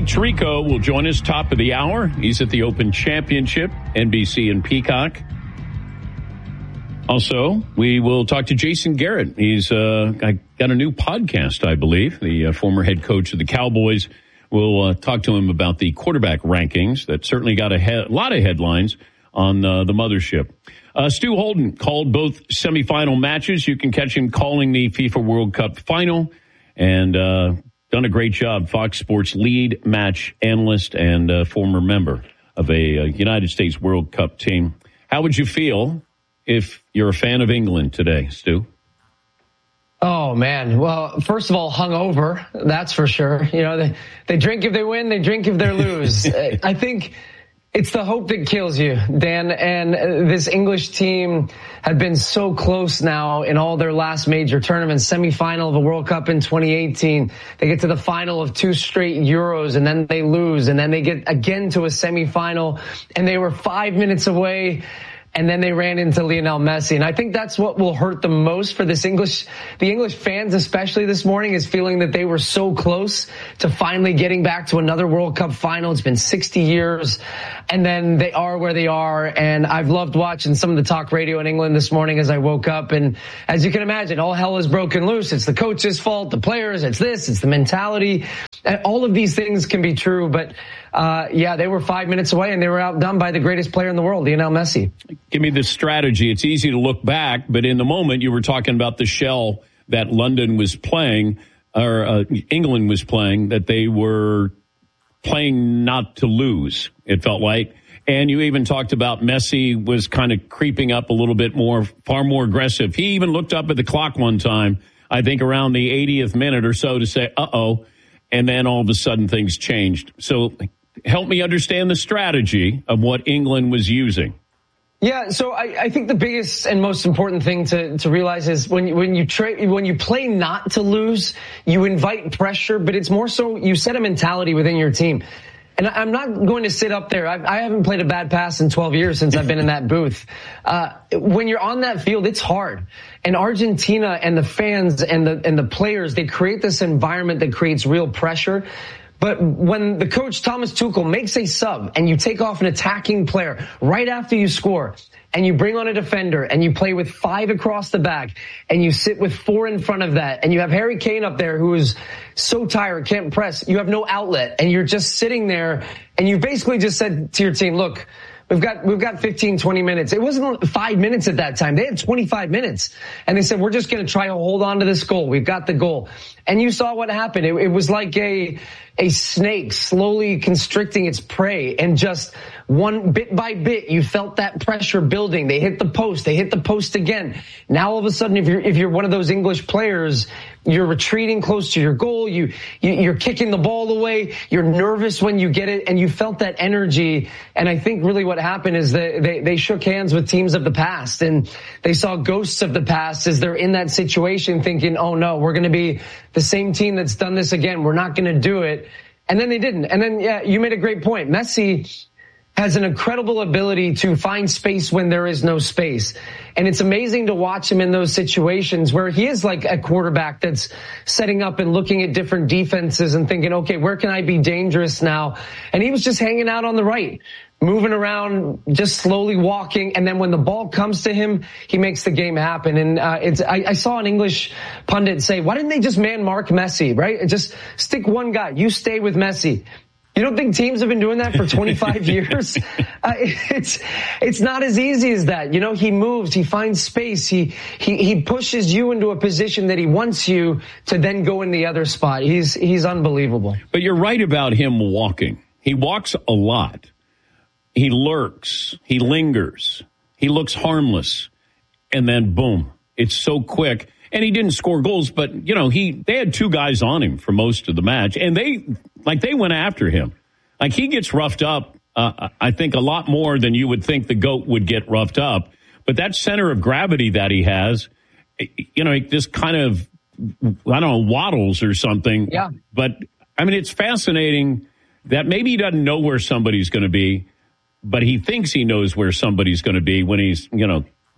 Tirico will join us top of the hour. He's at the Open Championship, NBC and Peacock. Also, we will talk to Jason Garrett. He's got a new podcast, I believe. The former head coach of the Cowboys. We'll talk to him about the quarterback rankings that certainly got a lot of headlines on the mothership. Stu Holden called both semifinal matches. You can catch him calling the FIFA World Cup final and done a great job. Fox Sports lead match analyst and former member of a United States World Cup team. How would you feel if you're a fan of England today, Stu? Oh, man. Well, first of all, hungover, that's for sure. You know, they drink if they win, they drink if they lose. I think it's the hope that kills you, Dan. And this English team had been so close now in all their last major tournaments, semifinal of the World Cup in 2018. They get to the final of 2 straight Euros, and then they lose, and then they get again to a semifinal, and they were 5 minutes away. And then they ran into Lionel Messi. And I think that's what will hurt the most for the English fans, especially this morning, is feeling that they were so close to finally getting back to another World Cup final. It's been 60 years, and then they are where they are. And I've loved watching some of the talk radio in England this morning as I woke up. And as you can imagine, all hell has broken loose. It's the coach's fault, the players, it's the mentality. And all of these things can be true, but they were 5 minutes away, and they were outdone by the greatest player in the world, Lionel Messi. Give me the strategy. It's easy to look back, but in the moment you were talking about the shell that London was playing, or England was playing, that they were playing not to lose, it felt like. And you even talked about Messi was kind of creeping up a little bit more, far more aggressive. He even looked up at the clock one time, I think around the 80th minute or so, to say, uh-oh. And then all of a sudden things changed. So help me understand the strategy of what England was using. Yeah, so I think the biggest and most important thing to realize is when you play not to lose, you invite pressure, but it's more so you set a mentality within your team. And I'm not going to sit up there. I haven't played a bad pass in 12 years since I've been in that booth. When you're on that field, it's hard. And Argentina and the fans and the players, they create this environment that creates real pressure. But when the coach, Thomas Tuchel, makes a sub and you take off an attacking player right after you score, and you bring on a defender and you play with 5 across the back and you sit with 4 in front of that, and you have Harry Kane up there who is so tired, can't press, you have no outlet, and you're just sitting there, and you basically just said to your team, look, we've got 15, 20 minutes. It wasn't 5 minutes at that time. They had 25 minutes. And they said, we're just going to try to hold on to this goal. We've got the goal. And you saw what happened. It was like a snake slowly constricting its prey, and just one bit by bit, you felt that pressure building. They hit the post. They hit the post again. Now all of a sudden, if you're one of those English players, you're retreating close to your goal. You're kicking the ball away. You're nervous when you get it, and you felt that energy. And I think really what happened is they shook hands with teams of the past, and they saw ghosts of the past as they're in that situation, thinking, oh no, we're going to be the same team that's done this again. We're not going to do it. And then they didn't. And then, yeah, you made a great point. Messi has an incredible ability to find space when there is no space. And it's amazing to watch him in those situations where he is like a quarterback that's setting up and looking at different defenses and thinking, okay, where can I be dangerous now? And he was just hanging out on the right, moving around, just slowly walking. And then when the ball comes to him, he makes the game happen. And I saw an English pundit say, why didn't they just man mark Messi, right? Just stick one guy. You stay with Messi. You don't think teams have been doing that for 25 years? It's not as easy as that. You know, he moves, he finds space, he pushes you into a position that he wants you to then go in the other spot. He's unbelievable. But you're right about him walking. He walks a lot. He lurks. He lingers. He looks harmless. And then boom, it's so quick. And he didn't score goals, but you know, they had 2 guys on him for most of the match, and they went after him. Like, he gets roughed up, I think, a lot more than you would think the GOAT would get roughed up. But that center of gravity that he has, you know, this kind of, I don't know, waddles or something. Yeah. But I mean, it's fascinating that maybe he doesn't know where somebody's going to be, but he thinks he knows where somebody's going to be when he's, you know,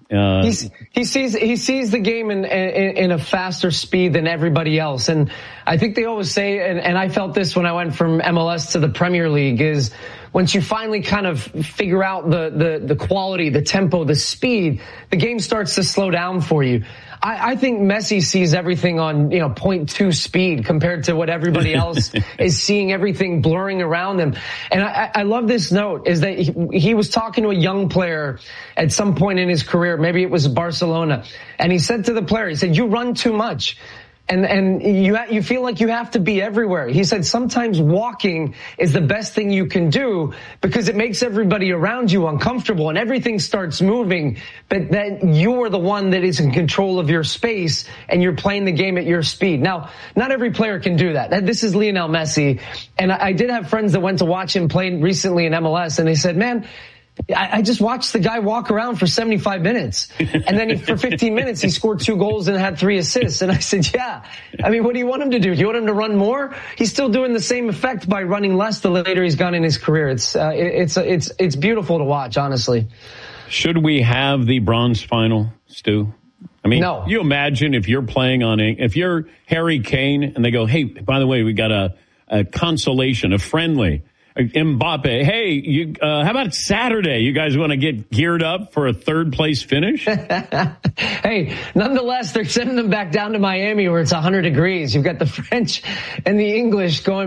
He sees the game in a faster speed than everybody else. And I think they always say, and I felt this when I went from MLS to the Premier League, is once you finally kind of figure out the quality, the tempo, the speed, the game starts to slow down for you. I think Messi sees everything on 0.2 speed compared to what everybody else is seeing, everything blurring around them. And I love this note, is that he was talking to a young player at some point in his career, maybe it was Barcelona, and he said to the player, he said, "You run too much. And you feel like you have to be everywhere." He said sometimes walking is the best thing you can do because it makes everybody around you uncomfortable and everything starts moving, but then you're the one that is in control of your space and you're playing the game at your speed. Now, not every player can do that. This is Lionel Messi. And I did have friends that went to watch him play recently in MLS, and they said, "Man, I just watched the guy walk around for 75 minutes. And then for 15 minutes, he scored 2 goals and had 3 assists." And I said, yeah, I mean, what do you want him to do? Do you want him to run more? He's still doing the same effect by running less the later he's gone in his career. It's beautiful to watch, honestly. Should we have the bronze final, Stu? I mean, no. You imagine if you're playing if you're Harry Kane and they go, "Hey, by the way, we got a consolation, a friendly. Mbappe, hey, how about Saturday? You guys want to get geared up for a 3rd place finish?" Hey, nonetheless, they're sending them back down to Miami where it's 100 degrees. You've got the French and the English going